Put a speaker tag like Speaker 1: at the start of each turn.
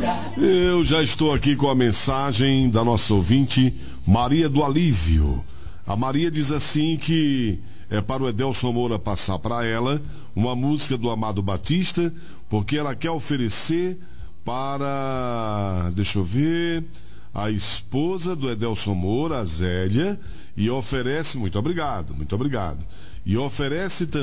Speaker 1: Eu já estou aqui com a mensagem da nossa ouvinte, Maria do Alívio. A Maria diz assim que é para o Edelson Moura passar para ela uma música do Amado Batista, porque ela quer oferecer para, deixa eu ver, a esposa do Edelson Moura, a Zélia, e oferece, muito obrigado, e oferece também